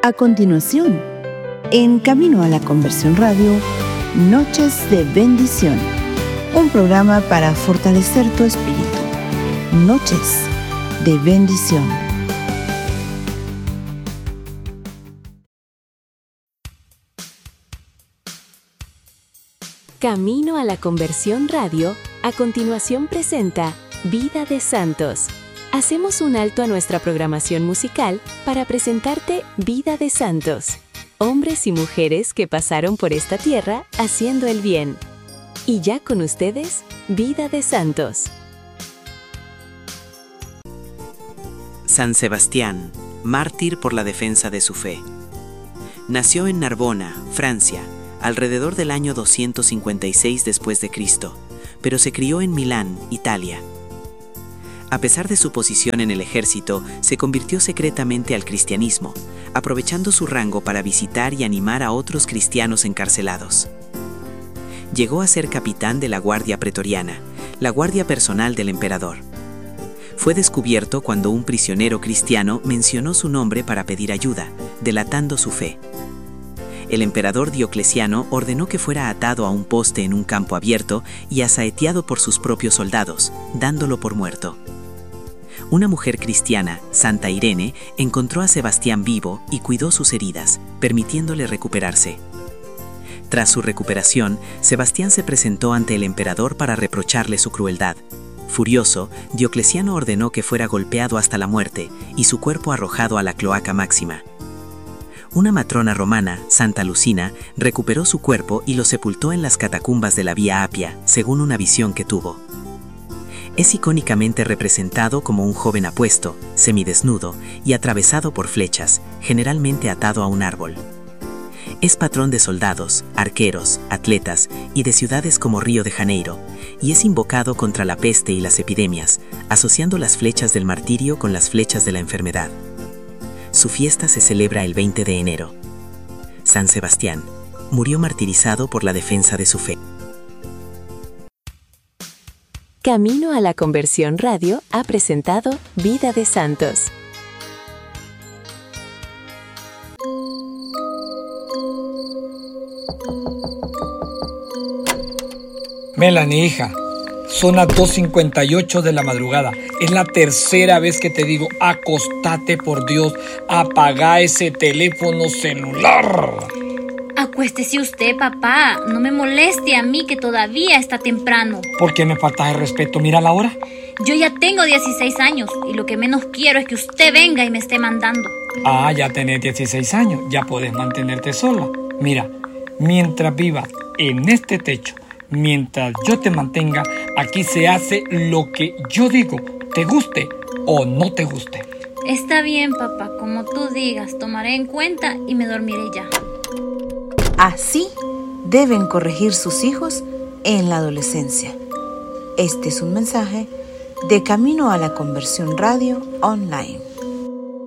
A continuación, en Camino a la Conversión Radio, Noches de Bendición, un programa para fortalecer tu espíritu. Noches de Bendición. Camino a la Conversión Radio, a continuación presenta Vida de Santos. Hacemos un alto a nuestra programación musical para presentarte Vida de Santos, hombres y mujeres que pasaron por esta tierra haciendo el bien. Y ya con ustedes, Vida de Santos. San Sebastián, mártir por la defensa de su fe. Nació en Narbona, Francia, alrededor del año 256 después de Cristo, pero se crió en Milán, Italia. A pesar de su posición en el ejército, se convirtió secretamente al cristianismo, aprovechando su rango para visitar y animar a otros cristianos encarcelados. Llegó a ser capitán de la Guardia Pretoriana, la guardia personal del emperador. Fue descubierto cuando un prisionero cristiano mencionó su nombre para pedir ayuda, delatando su fe. El emperador Diocleciano ordenó que fuera atado a un poste en un campo abierto y asaeteado por sus propios soldados, dándolo por muerto. Una mujer cristiana, Santa Irene, encontró a Sebastián vivo y cuidó sus heridas, permitiéndole recuperarse. Tras su recuperación, Sebastián se presentó ante el emperador para reprocharle su crueldad. Furioso, Diocleciano ordenó que fuera golpeado hasta la muerte y su cuerpo arrojado a la cloaca máxima. Una matrona romana, Santa Lucina, recuperó su cuerpo y lo sepultó en las catacumbas de la Vía Apia, según una visión que tuvo. Es icónicamente representado como un joven apuesto, semidesnudo y atravesado por flechas, generalmente atado a un árbol. Es patrón de soldados, arqueros, atletas y de ciudades como Río de Janeiro, y es invocado contra la peste y las epidemias, asociando las flechas del martirio con las flechas de la enfermedad. Su fiesta se celebra el 20 de enero. San Sebastián murió martirizado por la defensa de su fe. Camino a la Conversión Radio ha presentado Vida de Santos. Melanie, hija, son las 2:58 de la madrugada. Es la tercera vez que te digo, acostate por Dios, apaga ese teléfono celular. Acuéstese usted, papá. No me moleste a mí que todavía está temprano. ¿Por qué me faltas el respeto? Mira la hora. Yo ya tengo 16 años y lo que menos quiero es que usted venga y me esté mandando. Ah, ya tenés 16 años, ya podés mantenerte sola. Mira, mientras vivas en este techo, mientras yo te mantenga, aquí se hace lo que yo digo, te guste o no te guste. Está bien, papá, como tú digas, tomaré en cuenta y me dormiré ya. Así deben corregir sus hijos en la adolescencia. Este es un mensaje de Camino a la Conversión Radio Online.